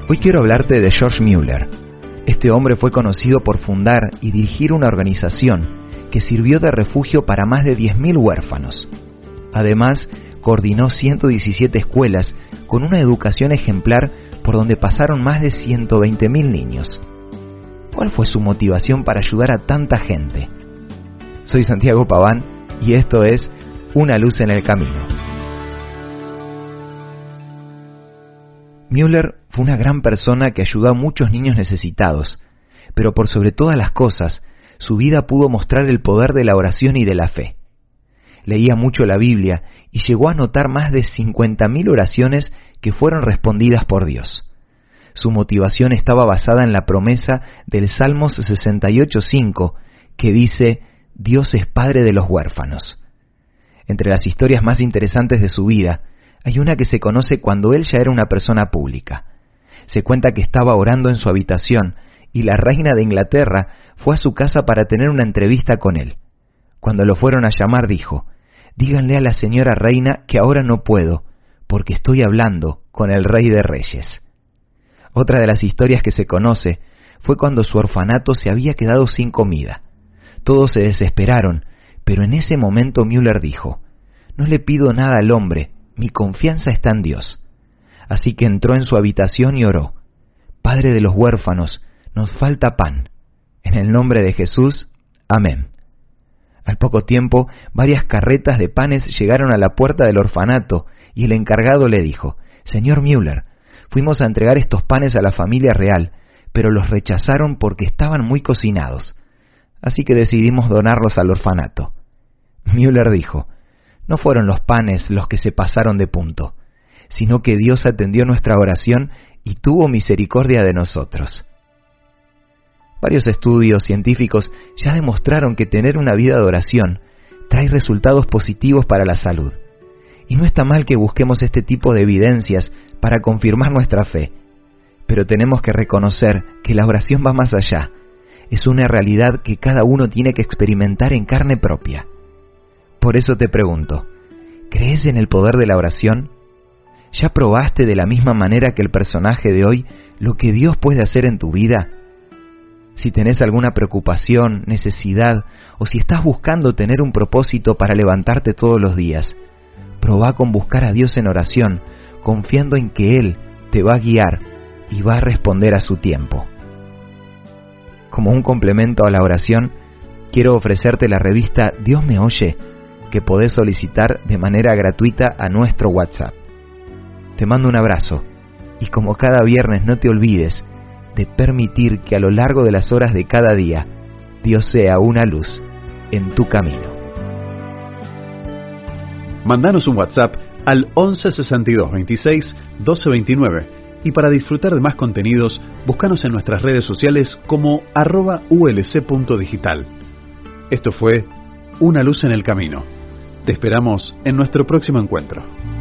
Hoy quiero hablarte de George Mueller. Este hombre fue conocido por fundar y dirigir una organización que sirvió de refugio para más de 10.000 huérfanos. Además, coordinó 117 escuelas con una educación ejemplar por donde pasaron más de 120.000 niños. ¿Cuál fue su motivación para ayudar a tanta gente? Soy Santiago Paván y esto es Una luz en el camino. Mueller fue una gran persona que ayudó a muchos niños necesitados, pero por sobre todas las cosas, su vida pudo mostrar el poder de la oración y de la fe. Leía mucho la Biblia y llegó a anotar más de 50.000 oraciones que fueron respondidas por Dios. Su motivación estaba basada en la promesa del Salmos 68:5, que dice: Dios es Padre de los huérfanos. Entre las historias más interesantes de su vida, hay una que se conoce cuando él ya era una persona pública. Se cuenta que estaba orando en su habitación y la reina de Inglaterra fue a su casa para tener una entrevista con él. Cuando lo fueron a llamar dijo: díganle a la señora reina que ahora no puedo, porque estoy hablando con el Rey de Reyes. Otra de las historias que se conoce fue cuando su orfanato se había quedado sin comida. Todos se desesperaron, pero en ese momento Mueller dijo: no le pido nada al hombre, mi confianza está en Dios. Así que entró en su habitación y oró: Padre de los huérfanos, nos falta pan. En el nombre de Jesús, amén. Al poco tiempo, varias carretas de panes llegaron a la puerta del orfanato y el encargado le dijo: Señor Mueller, fuimos a entregar estos panes a la familia real, pero los rechazaron porque estaban muy cocinados. Así que decidimos donarlos al orfanato. Mueller dijo: no fueron los panes los que se pasaron de punto, sino que Dios atendió nuestra oración y tuvo misericordia de nosotros. Varios estudios científicos ya demostraron que tener una vida de oración trae resultados positivos para la salud. Y no está mal que busquemos este tipo de evidencias para confirmar nuestra fe, pero tenemos que reconocer que la oración va más allá. Es una realidad que cada uno tiene que experimentar en carne propia. Por eso te pregunto, ¿crees en el poder de la oración? ¿Ya probaste de la misma manera que el personaje de hoy lo que Dios puede hacer en tu vida? Si tenés alguna preocupación, necesidad, o si estás buscando tener un propósito para levantarte todos los días, probá con buscar a Dios en oración, confiando en que Él te va a guiar y va a responder a su tiempo. Como un complemento a la oración, quiero ofrecerte la revista Dios me oye, que podés solicitar de manera gratuita a nuestro WhatsApp. Te mando un abrazo, y como cada viernes no te olvides de permitir que a lo largo de las horas de cada día, Dios sea una luz en tu camino. Mandanos un WhatsApp al 11 62 26 12 29 y para disfrutar de más contenidos, búscanos en nuestras redes sociales como @ulc.digital. Esto fue Una luz en el camino. Te esperamos en nuestro próximo encuentro.